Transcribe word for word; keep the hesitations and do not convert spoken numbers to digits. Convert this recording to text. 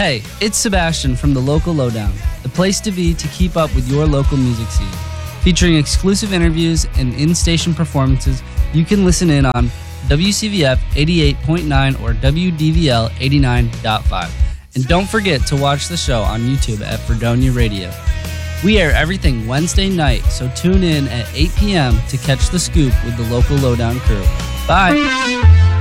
Hey, it's Sebastian from the Local Lowdown, the place to be to keep up with your local music scene. Featuring exclusive interviews and in-station performances, you can listen in on W C V F eighty-eight point nine or W D V L eighty-nine point five. And don't forget to watch the show on YouTube at Fredonia Radio. We air everything Wednesday night, so tune in at eight p.m. to catch the scoop with the Local Lowdown crew. Bye!